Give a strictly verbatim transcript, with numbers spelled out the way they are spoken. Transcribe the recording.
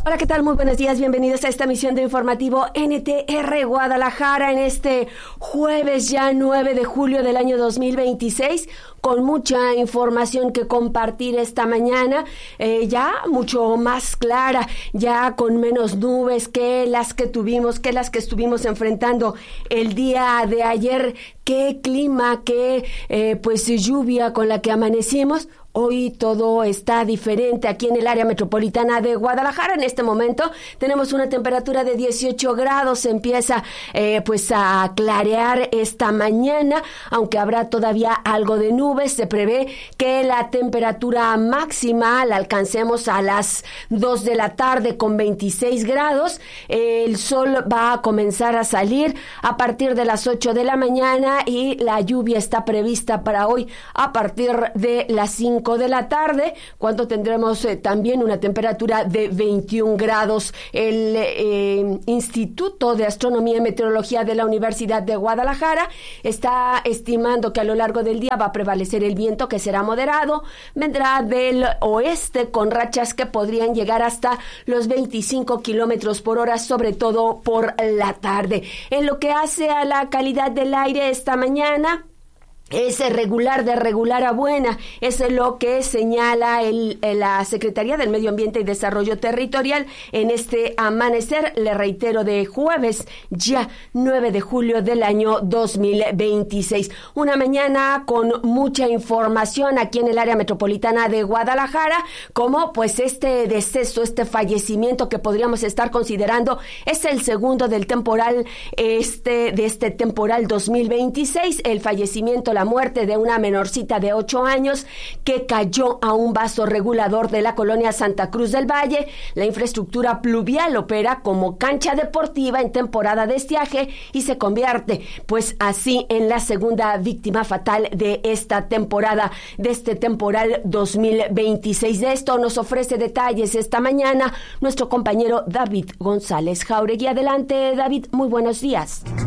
Hola, ¿qué tal? Muy buenos días, bienvenidos a esta emisión de Informativo N T R Guadalajara en este jueves ya nueve de julio del año dos mil veintiséis, con mucha información que compartir esta mañana, eh, ya mucho más clara, ya con menos nubes que las que tuvimos, que las que estuvimos enfrentando el día de ayer. Qué clima, qué eh, pues lluvia con la que amanecimos. Hoy todo está diferente aquí en el área metropolitana de Guadalajara. En este momento tenemos una temperatura de dieciocho grados. Se empieza eh, pues a clarear esta mañana, aunque habrá todavía algo de nubes. Se prevé que la temperatura máxima la alcancemos a las dos de la tarde con veintiséis grados. El sol va a comenzar a salir a partir de las ocho de la mañana y la lluvia está prevista para hoy a partir de las cinco de la tarde, cuando tendremos eh, también una temperatura de veintiún grados. El eh, Instituto de Astronomía y Meteorología de la Universidad de Guadalajara está estimando que a lo largo del día va a prevalecer el viento, que será moderado, vendrá del oeste con rachas que podrían llegar hasta los veinticinco kilómetros por hora, sobre todo por la tarde. En lo que hace a la calidad del aire esta mañana, es regular, de regular a buena, es lo que señala el, la Secretaría del Medio Ambiente y Desarrollo Territorial en este amanecer, le reitero, de jueves, ya nueve de julio del año dos mil veintiséis. Una mañana con mucha información aquí en el área metropolitana de Guadalajara, como pues este deceso, este fallecimiento que podríamos estar considerando es el segundo del temporal, este de este temporal dos mil veintiséis, el fallecimiento, la muerte de una menorcita de ocho años que cayó a un vaso regulador de la colonia Santa Cruz del Valle. La infraestructura pluvial opera como cancha deportiva en temporada de estiaje y se convierte pues así en la segunda víctima fatal de esta temporada, de este temporal dos mil veintiséis. De esto nos ofrece detalles esta mañana nuestro compañero David González Jauregui. Adelante, David, muy buenos días.